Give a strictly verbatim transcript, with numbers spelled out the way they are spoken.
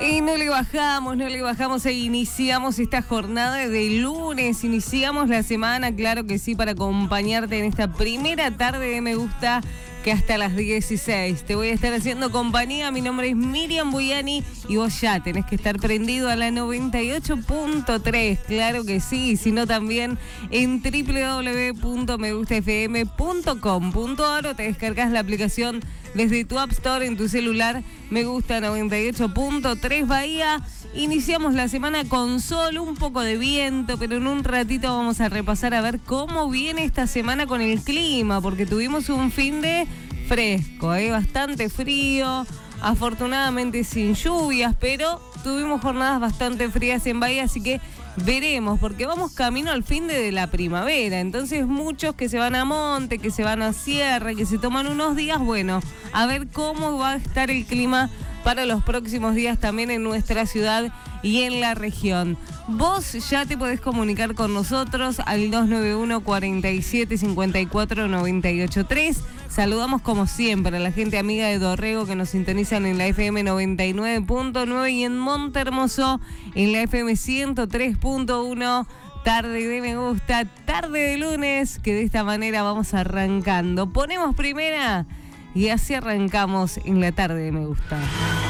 Y no le bajamos, no le bajamos e iniciamos esta jornada de lunes, iniciamos la semana, claro que sí, para acompañarte en esta primera tarde de Me Gusta, que hasta las dieciséis te voy a estar haciendo compañía. Mi nombre es Miriam Buyani y vos ya tenés que estar prendido a la noventa y ocho punto tres, claro que sí, sino también en doble u doble u doble u punto me gusta f m punto com punto a r o te descargas la aplicación desde tu App Store en tu celular. Me Gusta noventa y ocho punto tres Bahía. Iniciamos la semana con sol, un poco de viento, pero en un ratito vamos a repasar a ver cómo viene esta semana con el clima, porque tuvimos un fin de fresco, ¿eh? Bastante frío, afortunadamente sin lluvias, pero tuvimos jornadas bastante frías en Bahía, así que veremos, porque vamos camino al fin de, de la primavera. Entonces muchos que se van a monte, que se van a sierra, que se toman unos días, bueno, a ver cómo va a estar el clima para los próximos días también en nuestra ciudad y en la región. Vos ya te podés comunicar con nosotros al dos nueve uno, cuatro siete, cinco cuatro, nueve ocho tres. Saludamos como siempre a la gente amiga de Dorrego que nos sintonizan en la F M noventa y nueve punto nueve y en Montehermoso en la F M ciento tres punto uno. Tarde de Me Gusta, tarde de lunes, que de esta manera vamos arrancando. Ponemos primera y así arrancamos en la tarde de Me Gusta.